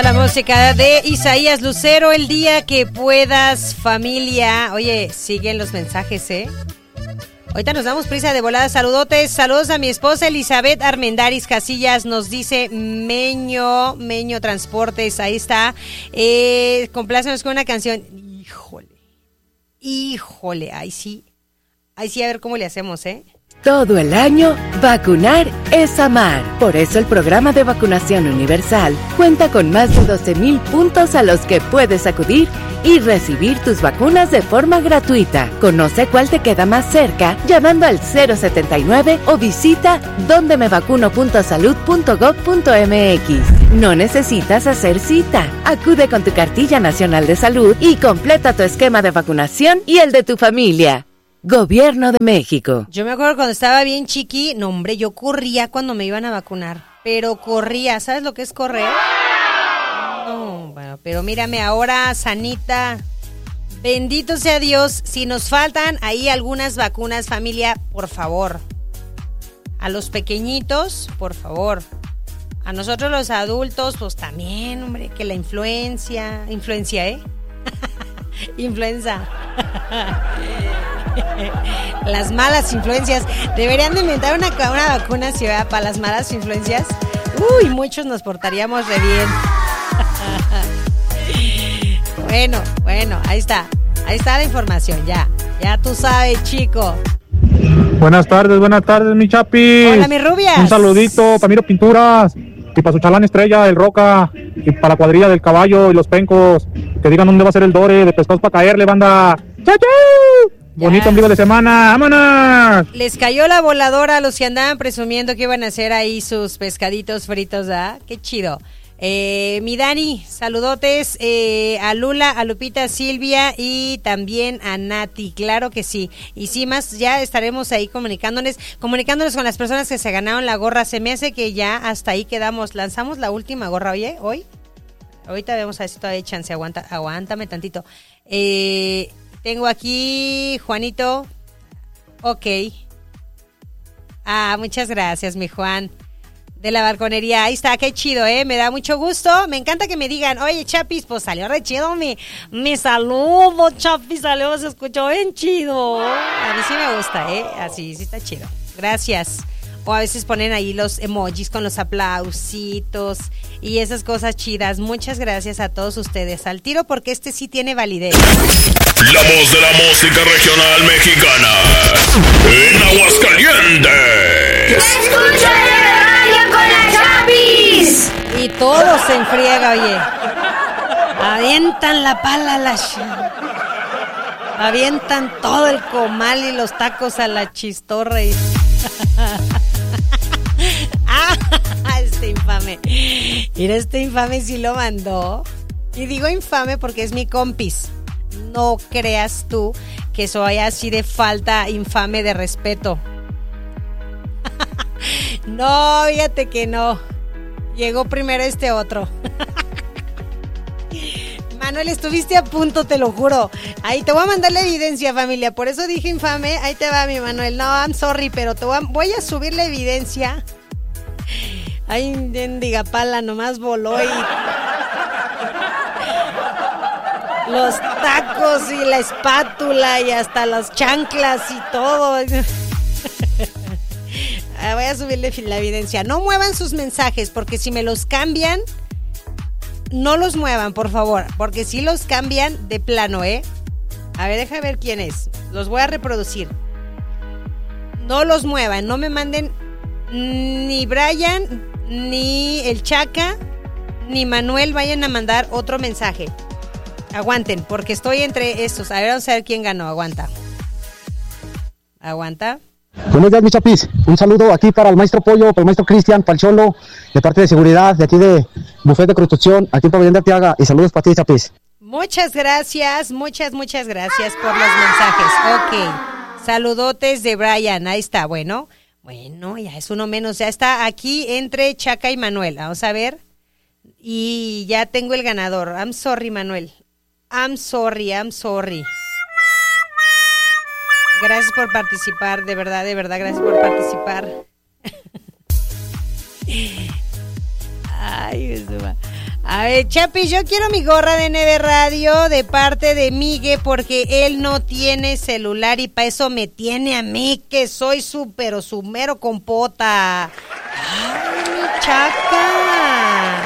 La música de Isaías Lucero, el día que puedas, familia. Oye, siguen los mensajes, Ahorita nos damos prisa de volada. Saludotes, saludos a mi esposa Elizabeth Armendáriz Casillas, nos dice Meño Transportes, ahí está. Complácenos con una canción. Híjole, ahí sí, a ver cómo le hacemos, Todo el año, vacunar es amar. Por eso el programa de vacunación universal cuenta con más de 12,000 puntos a los que puedes acudir y recibir tus vacunas de forma gratuita. Conoce cuál te queda más cerca llamando al 079 o visita dondemevacuno.salud.gov.mx. No necesitas hacer cita. Acude con tu cartilla nacional de salud y completa tu esquema de vacunación y el de tu familia. Gobierno de México. Yo me acuerdo cuando estaba bien chiqui, no hombre, yo corría cuando me iban a vacunar, pero corría, ¿sabes lo que es correr? No, bueno, pero mírame ahora, sanita, bendito sea Dios. Si nos faltan ahí algunas vacunas, familia, por favor, a los pequeñitos, por favor, a nosotros los adultos, pues también, hombre, que la influenza, influenza. Las malas influencias. Deberían de inventar una vacuna ciudad para las malas influencias. Uy, muchos nos portaríamos re bien. Bueno, ahí está la información, ya tú sabes, chico. Buenas tardes, mi Chapi. Hola, mi rubias. Un saludito para Miro Pinturas y para su chalán Estrella, el Roca, y para la cuadrilla del Caballo y los Pencos. Que digan dónde va a ser el Dore de pescados para caerle, banda. ¡Chau, chau! Bonito ombligo de semana, ¡vámonos! Les cayó la voladora a los que andaban presumiendo que iban a hacer ahí sus pescaditos fritos, ¿ah? ¡Qué chido! Mi Dani, saludotes a Lula, a Lupita, Silvia y también a Nati, claro que sí. Y sí, más ya estaremos ahí comunicándonos con las personas que se ganaron la gorra. Se me hace que ya hasta ahí quedamos. Lanzamos la última gorra, oye, hoy. Ahorita vemos a ver si todavía hay chance, aguántame tantito. Tengo aquí, Juanito. Ok. Muchas gracias, mi Juan. De la balconería. Ahí está, qué chido, me da mucho gusto. Me encanta que me digan, oye, Chapis, pues salió re chido mi saludo, Chapis, salió, se escuchó bien chido. A mí sí me gusta, así, sí está chido. Gracias. O a veces ponen ahí los emojis con los aplausitos y esas cosas chidas. Muchas gracias a todos ustedes. Al tiro, porque este sí tiene validez. La voz de la música regional mexicana en Aguascalientes. ¡Escucha la radio con la Chapis! Y todo se enfriega, oye. Avientan la pala avientan todo el comal y los tacos a la chistorra y... Este infame. Mira, este infame sí lo mandó. Y digo infame porque es mi compis. No creas tú que soy así de falta infame de respeto. No, fíjate que no. Llegó primero este otro. Manuel, estuviste a punto, te lo juro. Ahí te voy a mandar la evidencia, familia. Por eso dije infame. Ahí te va, mi Manuel. No, I'm sorry, pero voy a subir la evidencia. Ay, mendiga pala, nomás voló y... Los tacos y la espátula y hasta las chanclas y todo. Voy a subirle la evidencia. No muevan sus mensajes, porque si me los cambian... No los muevan, por favor, porque si los cambian de plano, A ver, deja ver quién es. Los voy a reproducir. No los muevan, no me manden ni Brian, ni el Chaca, ni Manuel vayan a mandar otro mensaje. Aguanten, porque estoy entre estos. A ver, vamos a ver quién ganó. Aguanta. Buenos días, mi Chapis. Un saludo aquí para el maestro Pollo, para el maestro Cristian, para el Cholo, de parte de seguridad, de aquí de Buffet de Construcción, aquí en Pabellón de Arteaga. Y saludos para ti, Chapis. Muchas gracias por los mensajes. Ok. Saludotes de Brian. Ahí está, bueno, ya es uno menos. Ya está aquí entre Chaca y Manuel. Vamos a ver. Y ya tengo el ganador. I'm sorry, Manuel. I'm sorry. Gracias por participar, de verdad, gracias por participar. A ver, Chapis, yo quiero mi gorra de NB Radio de parte de Migue porque él no tiene celular y para eso me tiene a mí, que soy su mero compota. ¡Ay, mi chaca!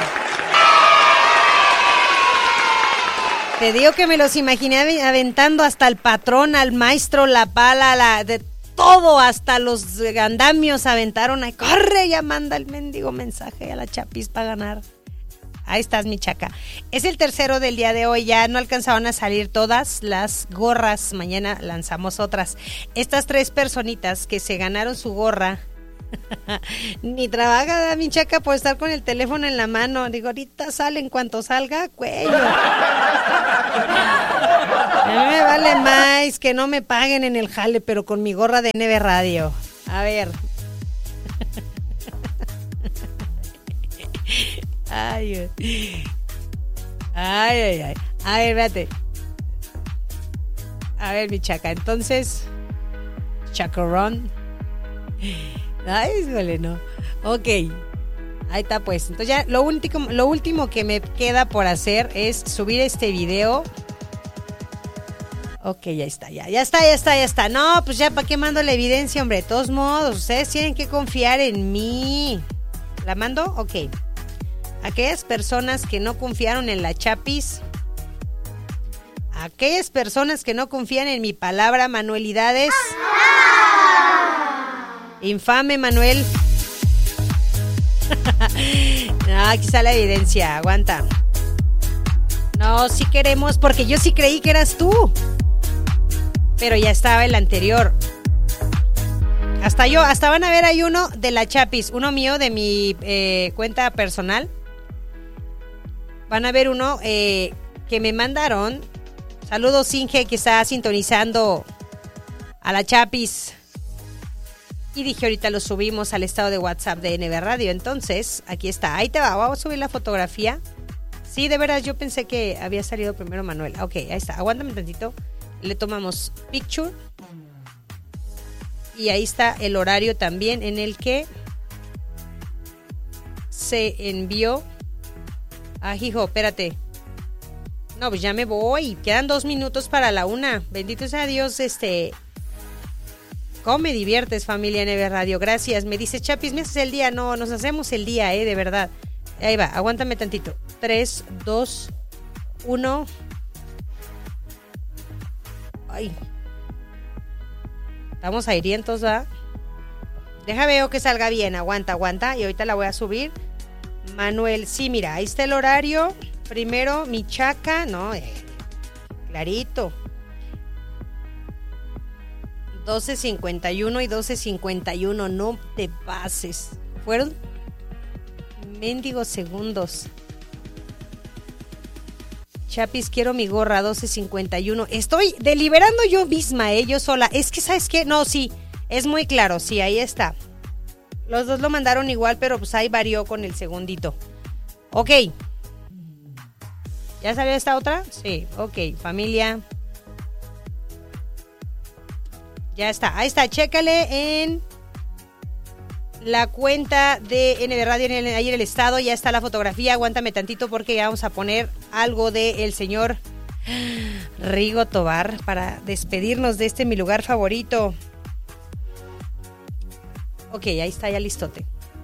Te digo que me los imaginé aventando hasta el patrón, al maestro, la pala, de todo, hasta los andamios aventaron. Ay, corre, ya manda el mendigo mensaje a la Chapis para ganar. Ahí estás, mi chaca. Es el tercero del día de hoy. Ya no alcanzaron a salir todas las gorras. Mañana lanzamos otras. Estas 3 personitas que se ganaron su gorra. Ni trabaja, mi chaca, por estar con el teléfono en la mano. Digo, ahorita sale, en cuanto salga, cuello. A mí me vale más que no me paguen en el jale, pero con mi gorra de NB Radio. A ver. Ay, ay, ay, ay. A ver, espérate. A ver, mi chaca, entonces. Chacarrón. Ay, híjole, no. Ok. Ahí está, pues. Entonces ya lo último que me queda por hacer es subir este video. Ok, ya está. No, pues ya, ¿para qué mando la evidencia, hombre? De todos modos, ustedes tienen que confiar en mí. ¿La mando? Ok. Aquellas personas que no confiaron en la Chapis, aquellas personas que no confían en mi palabra, manualidades. Infame, Manuel. No, aquí está la evidencia, aguanta. No, sí queremos, porque yo sí creí que eras tú. Pero ya estaba el anterior. Hasta van a ver, hay uno de la Chapis, uno mío de mi cuenta personal. Van a ver uno que me mandaron. Saludos, Inge, que está sintonizando a la Chapis. Y dije, ahorita lo subimos al estado de WhatsApp de NB Radio. Entonces, aquí está. Ahí te va. Vamos a subir la fotografía. Sí, de veras, yo pensé que había salido primero Manuel. Ok, ahí está. Aguántame tantito. Le tomamos picture. Y ahí está el horario también en el que se envió. Ah, hijo, espérate. No, pues ya me voy. Quedan 2 minutos para la 1. Bendito sea Dios, ¿Cómo me diviertes, familia NB Radio? Gracias. Me dice, Chapis, ¿me haces el día? No, nos hacemos el día, de verdad. Ahí va, aguántame tantito. 3, 2, 1. Ay. Estamos airientos, ¿verdad? Deja veo que salga bien. Aguanta. Y ahorita la voy a subir. Manuel, sí, mira, ahí está el horario. Primero, mi chaca. No, clarito. 12:51 y 12:51, no te pases. Fueron mendigos segundos. Chapis, quiero mi gorra, 12:51. Estoy deliberando yo misma, yo sola. Es que, ¿sabes qué? No, sí, es muy claro, sí, ahí está. Los dos lo mandaron igual, pero pues ahí varió con el segundito. Ok. ¿Ya salió esta otra? Sí, ok, familia. Ya está, ahí está, chécale en la cuenta de NB Radio ahí en el estado, ya está la fotografía. Aguántame tantito porque ya vamos a poner algo del señor Rigo Tobar para despedirnos de mi lugar favorito. Ok, ahí está, ya listote.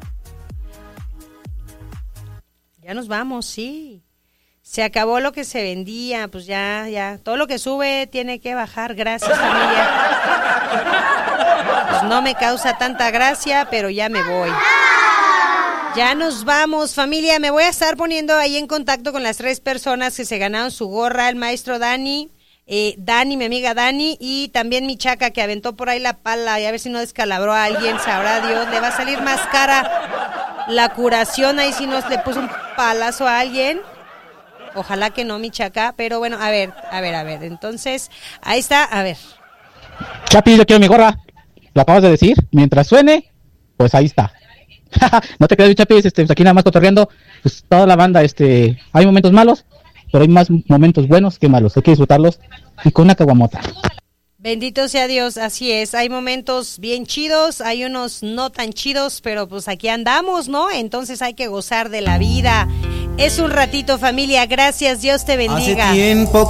Ya nos vamos, sí. Se acabó lo que se vendía, pues ya. Todo lo que sube tiene que bajar, gracias, familia. Pues no me causa tanta gracia, pero ya me voy. Ya nos vamos, familia. Me voy a estar poniendo ahí en contacto con las 3 personas que se ganaron su gorra. El maestro Dani, mi amiga Dani, y también mi chaca que aventó por ahí la pala y a ver si no descalabró a alguien, sabrá Dios. Le va a salir más cara la curación ahí si nos le puso un palazo a alguien. Ojalá que no, mi chaca, pero bueno, a ver. Entonces, ahí está, a ver. Chapi, yo quiero mi gorra. Lo acabas de decir. Mientras suene, pues ahí está. No te creas, Chapi, pues aquí nada más cotorreando. Pues toda la banda, hay momentos malos, pero hay más momentos buenos que malos. Hay que disfrutarlos y con una caguamota. Bendito sea Dios, así es. Hay momentos bien chidos, hay unos no tan chidos, pero pues aquí andamos, ¿no? Entonces hay que gozar de la vida. Es un ratito, familia. Gracias, Dios te bendiga. Hace tiempo que